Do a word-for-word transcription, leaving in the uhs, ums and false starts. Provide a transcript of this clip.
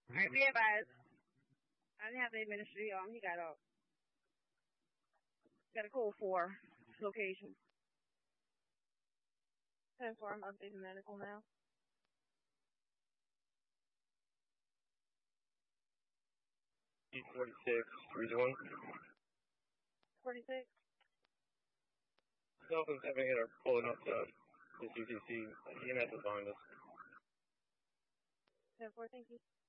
All right, be advised. I didn't have the administrator. Um, he got a got a code for location. ten four, I'm updating medical now. E forty-six, three one. forty-six. Dolphins having it are pulling up the this U T C. E M S is behind us. ten four, thank you.